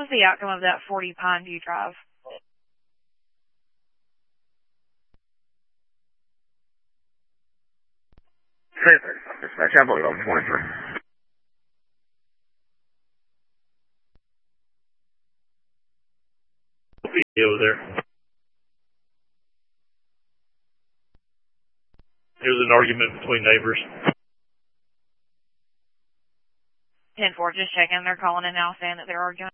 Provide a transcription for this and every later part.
was the outcome of that 40 Pine View Drive? Dispatch, I believe I'm 23. Over there. There's an argument between neighbors. 10-4, just checking. They're calling in now saying that they're arguing.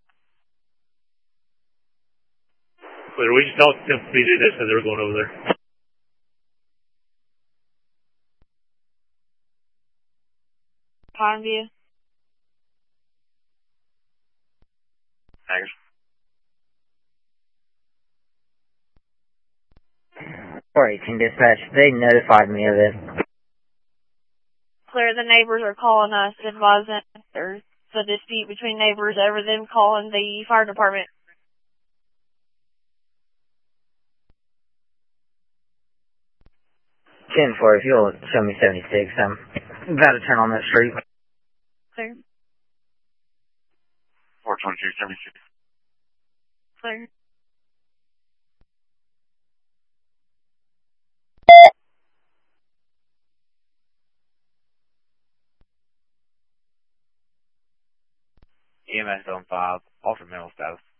Clear. We just talked to them. They said they were going over there. Pine View. Thanks. Or 18 dispatch, they notified me of it. Clear, the neighbors are calling us advising there's a dispute between neighbors over them calling the fire department. Ten four, if you'll show me 76, I'm about to turn on that street. Clear. 422, 76. Clear. EMS on 5, ultra mental status.